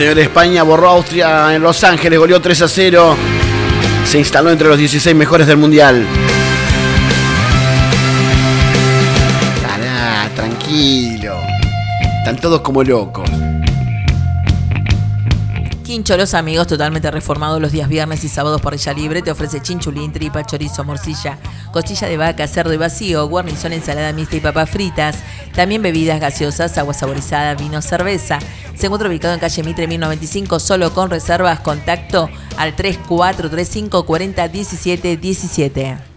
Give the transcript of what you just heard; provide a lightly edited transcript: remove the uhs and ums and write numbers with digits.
señor. España borró a Austria en Los Ángeles, goleó 3-0. Se instaló entre los 16 mejores del mundial. Pará, tranquilo. Están todos como locos. Quincho Los Amigos, totalmente reformado los días viernes y sábados, parrilla libre, te ofrece chinchulín, tripa, chorizo, morcilla, costilla de vaca, cerdo y vacío, guarnición, ensalada mixta y papas fritas. También bebidas gaseosas, agua saborizada, vino, cerveza. Se encuentra ubicado en calle Mitre 1095, solo con reservas. Contacto al 3435 40 17 17.